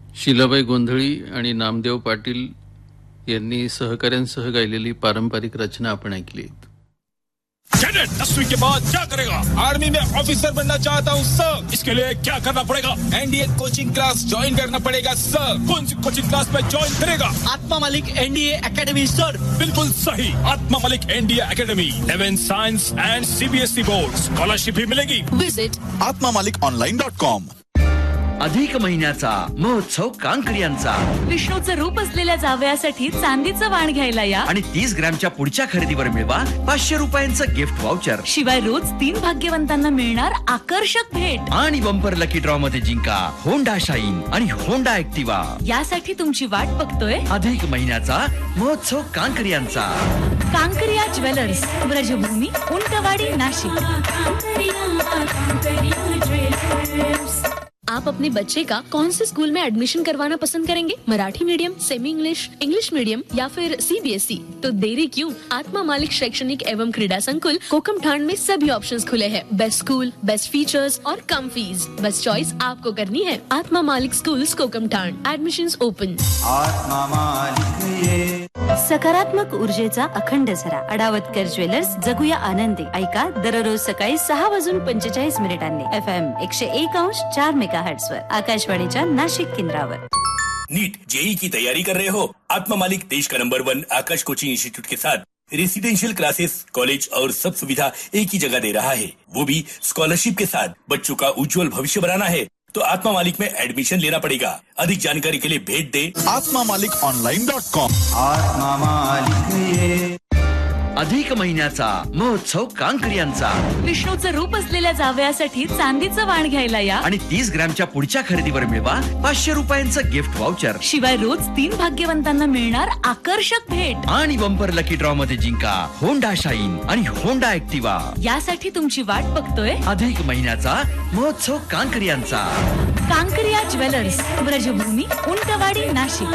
शीलाबाई गोंधळी आणि नामदेव पाटील यांनी सहकाऱ्यांसह गायलेली पारंपरिक रचना आपण ऐकली. कैडेट 10वीं के बाद क्या करेगा? आर्मी में ऑफिसर बनना चाहता हूँ सर. इसके लिए क्या करना पड़ेगा? एनडीए कोचिंग क्लास ज्वाइन करना पड़ेगा सर. कौन सी कोचिंग क्लास में ज्वाइन करेगा? आत्मा मालिक एनडीए एकेडमी सर. बिल्कुल सही, आत्मा मालिक NDA academy. 11 science end CBSE board scholarship भी मिलेगी. Visit atmamaliconline.com. अधिक महिन्याचा महोत्सव कांकरियांचा. विष्णूचं रूप असलेल्या जावयासाठी चांदीचं वाण घ्यायला या आणि 30 ग्रॅमच्या पुढच्या खरेदीवर मिळवा 500 रुपयांचं गिफ्ट व्हाउचर. शिवाय रोज 3 भाग्यवंतांना मिळणार आकर्षक भेट आणि बंपर लकी ड्रॉ मध्ये जिंका होंडा शाईन आणि होंडा ऍक्टिवा. यासाठी तुमची वाट बघतोय अधिक महिन्याचा महोत्सव कांकरियांचा. कांकरिया ज्वेलर्स, ब्रजभूमी, उंटवाडी, नाशिक. आप अपने बच्चे का कौन से स्कूल में एडमिशन करवाना पसंद करेंगे? Marathi medium, semi English, English medium या फिर सीबीएसई? तो देरी क्यों? आत्मा मालिक शैक्षणिक एवं क्रीड़ा संकुल कोकमठाण में सभी ऑप्शंस खुले हैं. बेस्ट स्कूल, बेस्ट फीचर्स और कम फीस. बस चॉइस आपको करनी है. आत्मा मालिक स्कूल्स कोकमठाण. Admissions open. आत्मा मालिक. सकारात्मक ऊर्जेचा अखंड झरा. अडावतकर ज्वेलर्स, जगूया आनंदी. ऐका दररोज सकाळी 6:45 FM 101.4 मेगाहर्ट्ज वर आकाशवाणीच्या नाशिक केंद्रावर. नीट जेई की तैयारी कर रहे हो? आत्मा मालिक देश का नंबर 1 आकाश कोचिंग इंस्टीट्यूट के साथ रेसिडेंशियल क्लासेस, कॉलेज और सब सुविधा एक ही जगह दे रहा है, वो भी स्कॉलरशिप के साथ. बच्चों का उज्जवल भविष्य बनाना है तो आत्मा मालिक में एडमिशन लेना पड़ेगा. अधिक जानकारी के लिए भेंट दे atmamaliconline.com. आत्मा मालिक. अधिक महिन्याचा महोत्सव कांकरियांचा. विष्णूचं रूप असलेल्या जावयासाठी चांदीचं वाण घ्यायला या आणि 30 ग्रॅमच्या पुढच्या खरेदीवर मिळवा 500 रुपयांचं गिफ्ट व्हाउचर. शिवाय रोज 3 भाग्यवंतांना मिळणार आकर्षक भेट आणि बंपर लकी ड्रॉ मध्ये जिंका होंडा शाईन आणि होंडा ऍक्टिवा. यासाठी तुमची वाट बघतोय अधिक महिन्याचा महोत्सव कांकरियांचा. कांकरिया ज्वेलर्स, ब्रजभूमी, उंटवाडी, नाशिक.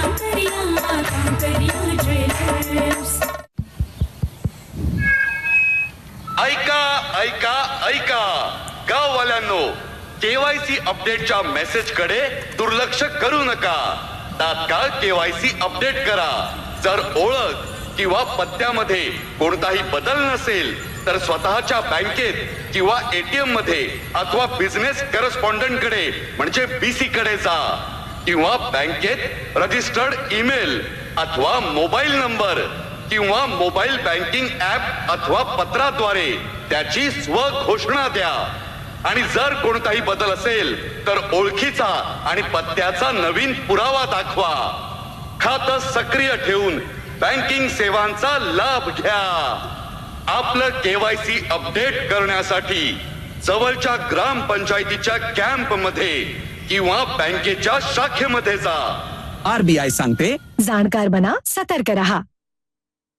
ऐका ऐका ऐका गाववाल्यांनो, केवायसी अपडेटच्या मेसेज कडे दुर्लक्ष करू नका. तात्काळ केवायसी अपडेट करा. जर ओळख किंवा पत्त्यामध्ये कोणताही बदल नसेल तर स्वतःच्या बँकेत किंवा एटीएम मध्ये अथवा बिझनेस करस्पॉन्डंट कडे म्हणजे बीसी कडे जा किंवा बँकेत रजिस्टर्ड ईमेल अथवा मोबाईल नंबर किंवा मोबाईल बँकिंग ऍप अथवा पत्राद्वारे त्याची स्वघोषणा द्या. आणि जर कोणताही बदल असेल तर ओळखीचा आणि पत्त्याचा नवीन पुरावा दाखवा. खातं सक्रिय ठेवून बँकिंग सेवांचा लाभ घ्या. आपलं केवायसी अपडेट करण्यासाठी जवळच्या ग्रामपंचायतीच्या कॅम्प मध्ये किंवा बँकेच्या शाखेमध्ये जा. आरबीआय सांगते, जाणकार बना, सतर्क रहा.